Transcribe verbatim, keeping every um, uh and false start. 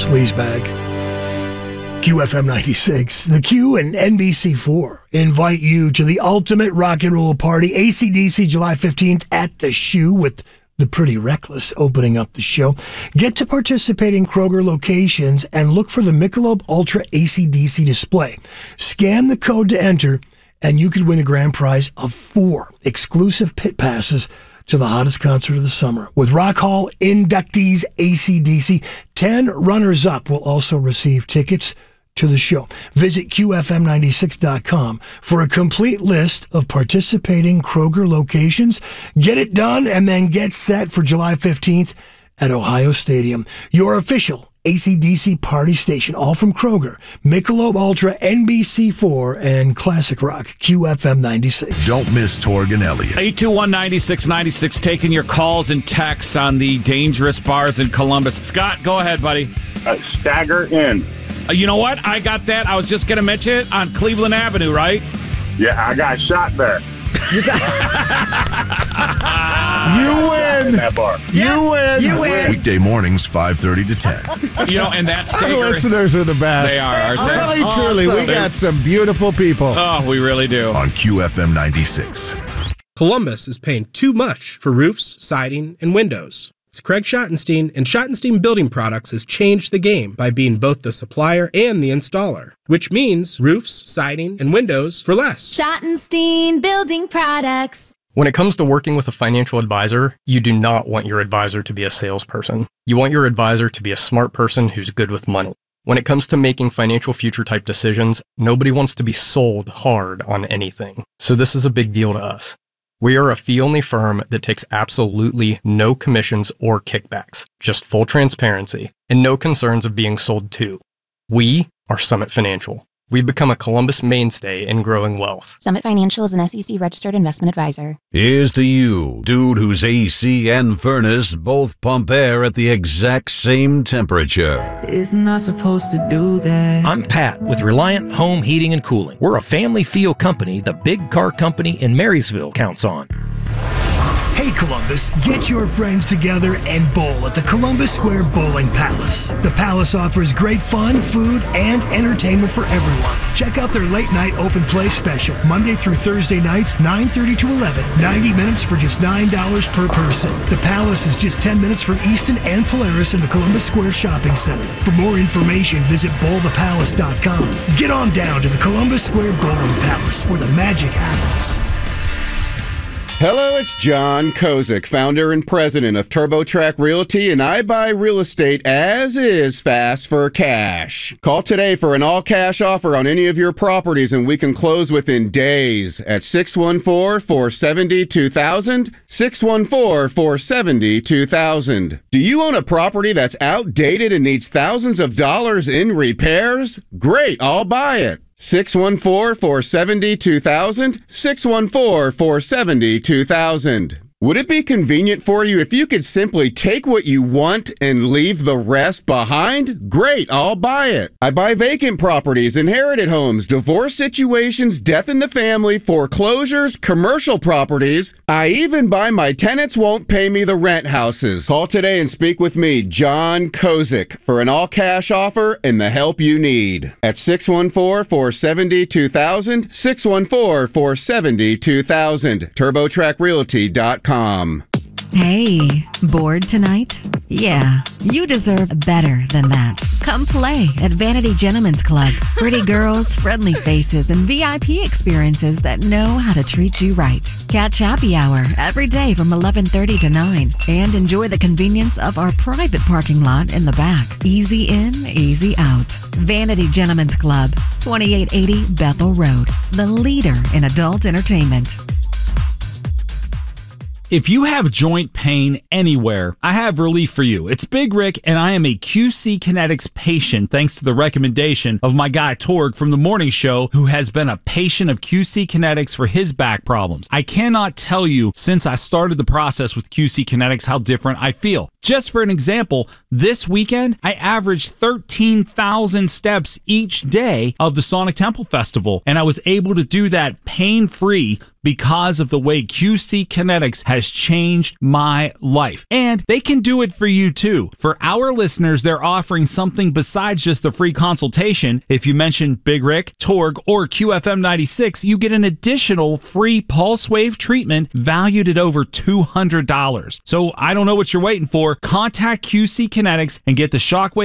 sleazebag. Q F M ninety-six, The Q and N B C four invite you to the ultimate rock and roll party, A C D C, July fifteenth at the Shoe, with the Pretty Reckless opening up the show. Get to participating Kroger locations and look for the Michelob Ultra A C D C display. Scan the code to enter, and you could win the grand prize of four exclusive pit passes to the hottest concert of the summer. With Rock Hall inductees A C D C, ten runners-up will also receive tickets to the show. Visit Q F M ninety-six dot com for a complete list of participating Kroger locations. Get it done and then get set for July fifteenth at Ohio Stadium, your official A C D C party station, all from Kroger, Michelob Ultra, N B C four, and Classic Rock, Q F M ninety-six. Don't miss Torg and Elliott. eight two one, nine six nine six, taking your calls and texts on the dangerous bars in Columbus. Scott, go ahead, buddy. Uh, Stagger Inn. Uh, you know what? I got that. I was just going to mention it on Cleveland Avenue, right? Yeah, I got shot there. You got You win. In that bar. Yeah, You win. You win. Weekday mornings, five thirty to ten. You know, and that Our Stager, listeners are the best. they are, aren't they? Really, truly, Awesome. we got some beautiful people. Oh, we really do. On Q F M ninety-six. Columbus is paying too much for roofs, siding, and windows. It's Craig Schottenstein, and Schottenstein Building Products has changed the game by being both the supplier and the installer, which means roofs, siding, and windows for less. Schottenstein Building Products. When it comes to working with a financial advisor, you do not want your advisor to be a salesperson. You want your advisor to be a smart person who's good with money. When it comes to making financial future type decisions, nobody wants to be sold hard on anything. So this is a big deal to us. We are a fee-only firm that takes absolutely no commissions or kickbacks, just full transparency, and no concerns of being sold to. We are Summit Financial. We've become a Columbus mainstay in growing wealth. Summit Financial is an S E C-registered investment advisor. Here's to you, dude whose A C and furnace both pump air at the exact same temperature. Isn't I supposed to do that? I'm Pat with Reliant Home Heating and Cooling. We're a family feel company the big car company in Marysville counts on. Hey Columbus, get your friends together and bowl at the Columbus Square Bowling Palace. The Palace offers great fun, food, and entertainment for everyone. Check out their late night open play special, Monday through Thursday nights, nine thirty to eleven, ninety minutes for just nine dollars per person. The Palace is just ten minutes from Easton and Polaris in the Columbus Square Shopping Center. For more information, visit bowl the palace dot com. Get on down to the Columbus Square Bowling Palace, where the magic happens. Hello, it's John Kozik, founder and president of TurboTrack Realty, and I buy real estate as is fast for cash. Call today for an all-cash offer on any of your properties, and we can close within days at six one four, four seven zero, two thousand, six one four, four seven zero, two thousand. Do you own a property that's outdated and needs thousands of dollars in repairs? Great, I'll buy it. six one four, four seven zero, two thousand, six one four, four seven zero, two thousand. Would it be convenient for you if you could simply take what you want and leave the rest behind? Great, I'll buy it. I buy vacant properties, inherited homes, divorce situations, death in the family, foreclosures, commercial properties. I even buy my tenants won't pay me the rent houses. Call today and speak with me, John Kozik, for an all-cash offer and the help you need. At six one four, four seven zero, two thousand, six one four, four seven zero, two thousand, turbotrack realty dot com. Hey, bored tonight? Yeah, you deserve better than that. Come play at Vanity Gentlemen's Club. Pretty girls, friendly faces, and V I P experiences that know how to treat you right. Catch happy hour every day from eleven thirty to nine and enjoy the convenience of our private parking lot in the back. Easy in, easy out. Vanity Gentlemen's Club, twenty-eight eighty Bethel Road, the leader in adult entertainment. If you have joint pain anywhere, I have relief for you. It's Big Rick, and I am a Q C Kinetics patient thanks to the recommendation of my guy Torg from the morning show, who has been a patient of Q C Kinetics for his back problems. I cannot tell you since I started the process with Q C Kinetics how different I feel. Just for an example, this weekend, I averaged thirteen thousand steps each day of the Sonic Temple Festival, and I was able to do that pain-free because of the way Q C Kinetics has changed my life. And they can do it for you too. For our listeners, they're offering something besides just the free consultation. If you mention Big Rick, Torg, or Q F M ninety-six, you get an additional free pulse wave treatment valued at over two hundred dollars. So I don't know what you're waiting for. Contact Q C Kinetics and get the Shockwave